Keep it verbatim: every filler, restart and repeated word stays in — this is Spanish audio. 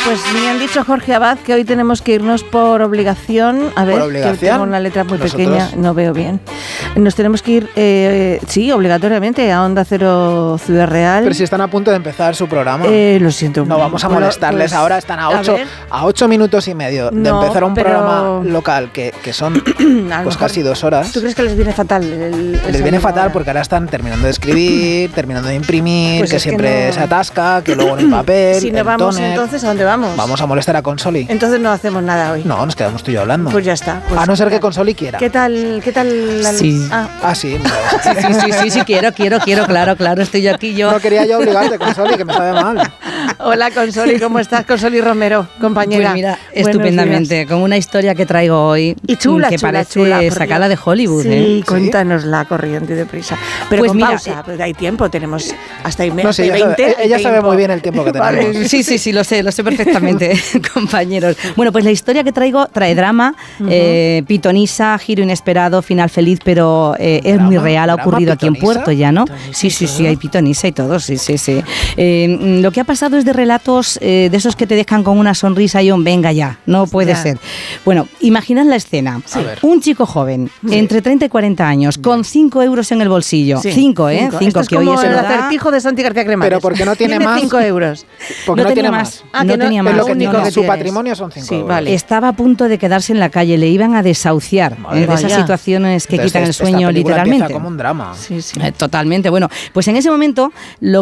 pues me han dicho Jorge Abad que hoy tenemos que irnos por obligación. A ver, que tengo una letra muy ¿Nosotros? pequeña, no veo bien. Nos tenemos que ir, eh, sí, obligatoriamente a Onda Cero Ciudad Real. Pero si están a punto de empezar su programa. Eh, lo siento. No vamos a molestarles. Pues, ahora están a ocho, a, a ocho minutos y medio de no, empezar un pero... programa local que, que son pues casi dos horas. ¿Tú crees que les viene fatal? El, el les viene fatal ahora? Porque ahora están terminando de escribir, terminando de imprimir, pues que siempre que no... se atasca, que luego en el papel. Si no el vamos, tóner. Entonces, ¿a dónde vamos? Vamos a molestar a Consoli. Entonces no hacemos nada hoy. No, nos quedamos tú y yo hablando. Pues ya está. Pues a no ser que Consoli quiera. ¿Qué tal? ¿Qué tal? La... Sí. Ah, ah sí. sí, sí, sí, sí, sí, quiero, quiero, quiero, claro, claro, estoy yo aquí, yo. No quería yo obligarte, Consoli, que me sabe mal. Hola, Consoli, ¿cómo estás? Consoli Romero, compañera. Pues mira, estupendamente, con una historia que traigo hoy. Y chula, que chula, parece chula, sacada de Hollywood, sí, ¿eh? Cuéntanosla corriente y deprisa. Pero pues con mira, pausa, eh, hay tiempo, tenemos hasta ahí no, sí, veinte. Ella, sabe, ella sabe muy bien el tiempo que tenemos. Vale. Sí, sí, sí, lo sé, lo sé perfectamente, compañeros. Bueno, pues la historia que traigo trae drama, uh-huh. eh, pitonisa, giro inesperado, final feliz, pero eh, es muy real, ha ocurrido aquí en Puerto ya, ¿no? Sí, sí, sí, hay pitonisa y todo, sí, sí, sí. Eh, lo que ha pasado es de relatos eh, de esos que te dejan con una sonrisa y un venga ya, no puede ya. ser. Bueno, imaginad la escena. Sí. Un chico joven, sí. entre treinta y cuarenta años, con cinco euros en el bolsillo. Sí. Cinco, ¿eh? Cinco, cinco es que como hoy es el acertijo de Santi García Cremades. Pero porque no tiene, tiene más. cinco euros. Porque no, no tenía tiene más. más. Ah, no, que no tenía es más. lo único no, que su tienes. patrimonio son cinco sí, euros. Vale. Estaba a punto de quedarse en la calle, le iban a desahuciar, eh, de esas situaciones que Entonces, quitan el esta sueño literalmente. Como un drama. Sí, sí. Eh, totalmente. Bueno, pues en ese momento lo